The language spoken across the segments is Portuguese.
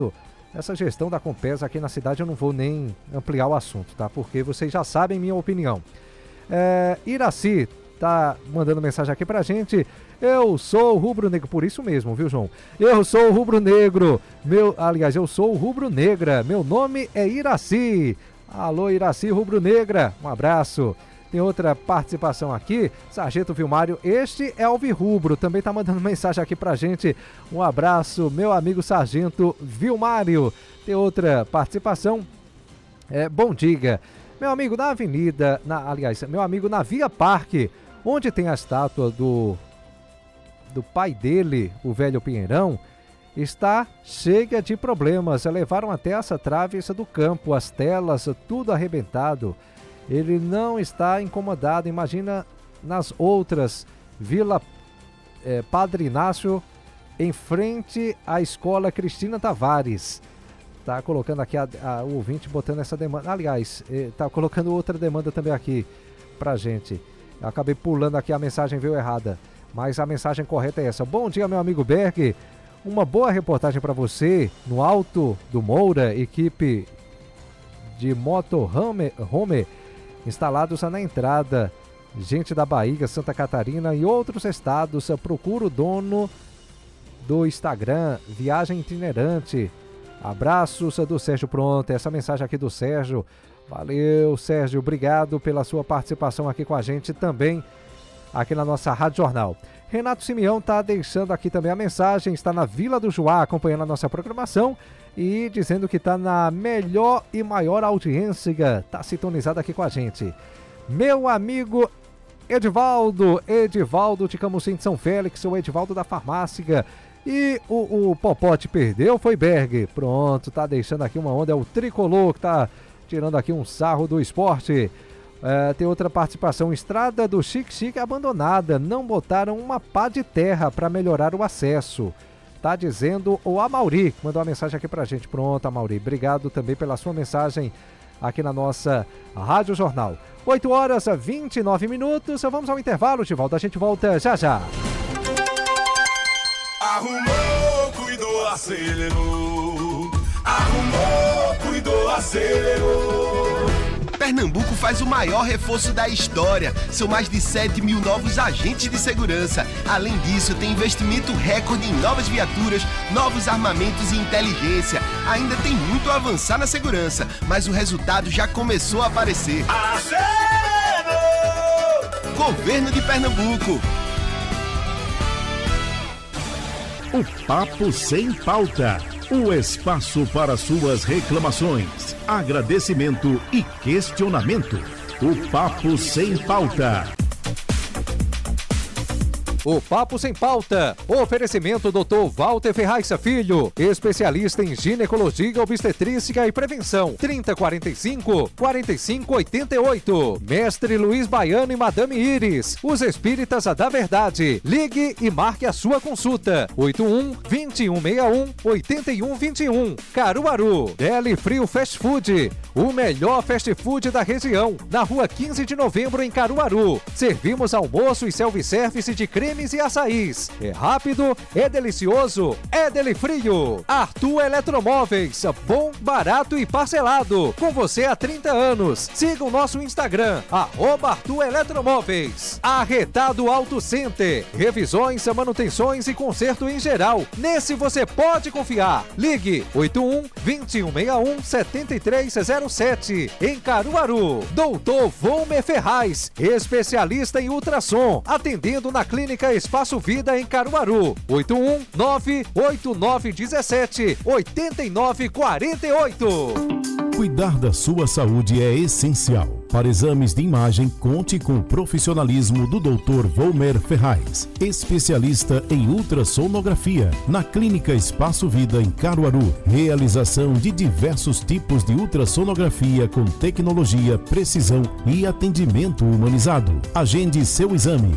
essa gestão da Compesa aqui na cidade. Eu não vou nem ampliar o assunto, tá? Porque vocês já sabem minha opinião. Iraci tá mandando mensagem aqui pra gente. Eu sou rubro-negro, por isso mesmo, viu, João? Eu sou rubro-negro, eu sou rubro-negra, meu nome é Iraci. Alô, Iraci rubro-negra, um abraço. Tem outra participação aqui, Sargento Vilmário, este é Alvirrubro, também tá mandando mensagem aqui pra gente. Um abraço, meu amigo Sargento Vilmário. Tem outra participação, bom dia. Meu amigo na avenida, meu amigo na Via Parque, onde tem a estátua do pai dele, o velho Pinheirão, está cheia de problemas. Levaram até essa travessa do campo, as telas, tudo arrebentado. Ele não está incomodado, imagina nas outras, Vila Padre Inácio, em frente à Escola Cristina Tavares. Tá colocando aqui o ouvinte botando essa demanda. Aliás, tá colocando outra demanda também aqui pra gente. Eu acabei pulando aqui, a mensagem veio errada, mas a mensagem correta é essa. Bom dia, meu amigo Berg. Uma boa reportagem para você no Alto do Moura, equipe de motorhome instalados na entrada. Gente da Bahia, Santa Catarina e outros estados. Procura o dono do Instagram, Viagem Itinerante. Abraços do Sérgio. Pronto, essa mensagem aqui do Sérgio. Valeu, Sérgio, obrigado pela sua participação aqui com a gente também, aqui na nossa Rádio Jornal. Renato Simeão está deixando aqui também a mensagem, está na Vila do Juá acompanhando a nossa programação e dizendo que está na melhor e maior audiência, está sintonizado aqui com a gente. Meu amigo Edivaldo de Camusim de São Félix, o Edivaldo da farmácia. E o Popote perdeu, foi Berg. Pronto, tá deixando aqui uma onda, é o Tricolor que tá tirando aqui um sarro do esporte. Tem outra participação, Estrada do Chique abandonada, não botaram uma pá de terra para melhorar o acesso. Tá dizendo o Amauri, que mandou uma mensagem aqui pra gente. Pronto, Amauri, obrigado também pela sua mensagem aqui na nossa Rádio Jornal. 8h29, vamos ao intervalo, Givaldo, a gente volta já já. Arrumou, cuidou, acelerou. Arrumou, cuidou, acelerou. Pernambuco faz o maior reforço da história. São mais de 7 mil novos agentes de segurança. Além disso, tem investimento recorde em novas viaturas, novos armamentos e inteligência. Ainda tem muito a avançar na segurança, mas o resultado já começou a aparecer. Acelerou! Governo de Pernambuco. O Papo Sem Pauta. O espaço para suas reclamações, agradecimento e questionamento. O Papo Sem Pauta. O Papo Sem Pauta. Oferecimento Dr. Walter Ferraz Filho, especialista em ginecologia, obstetrícia e prevenção. 3045-4588. Mestre Luiz Baiano e Madame Iris, os espíritas da verdade. Ligue e marque a sua consulta. 81-2161-8121. Caruaru. Deli Frio Fast Food, o melhor fast food da região. Na rua 15 de novembro, em Caruaru. Servimos almoço e self-service de cremes e açaís. É rápido, é delicioso, é Deli Frio. Arthur Eletromóveis, bom, barato e parcelado. Com você há 30 anos. Siga o nosso Instagram, @Arthur Eletromóveis. Arretado Auto Center. Revisões, manutenções e conserto em geral. Nesse você pode confiar. Ligue 81-2161-7307. Em Caruaru. Doutor Volmer Ferraz, especialista em ultrassom. Atendendo na Clínica Espaço Vida em Caruaru. 81-98917-8948. Cuidar da sua saúde é essencial. Para exames de imagem, conte com o profissionalismo do Dr. Volmer Ferraz, especialista em ultrassonografia, na Clínica Espaço Vida em Caruaru. Realização de diversos tipos de ultrassonografia com tecnologia, precisão e atendimento humanizado. Agende seu exame.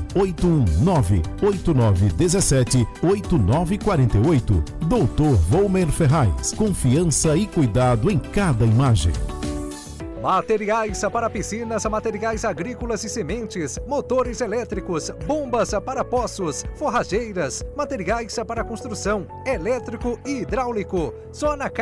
819-8917-8948. Dr. Volmer Ferraz. Confiança e cuidado em cada imagem. Materiais para piscinas, materiais agrícolas e sementes, motores elétricos, bombas para poços, forrageiras, materiais para construção, elétrico e hidráulico. Só na